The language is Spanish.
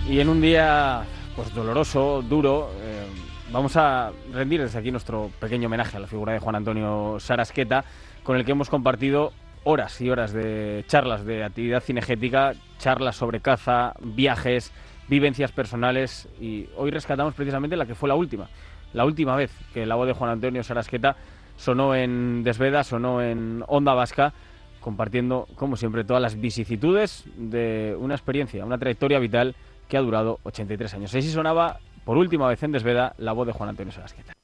Y en un día pues doloroso, duro, vamos a rendir desde aquí nuestro pequeño homenaje a la figura de Juan Antonio Sarasqueta, con el que hemos compartido horas y horas de charlas de actividad cinegética, charlas sobre caza, viajes, vivencias personales, y hoy rescatamos precisamente la que fue la última vez que la voz de Juan Antonio Sarasqueta sonó en Desveda, sonó en Onda Vasca, compartiendo, como siempre, todas las vicisitudes de una experiencia, una trayectoria vital que ha durado 83 años. Así sonaba por última vez en Desveda la voz de Juan Antonio Sarasqueta.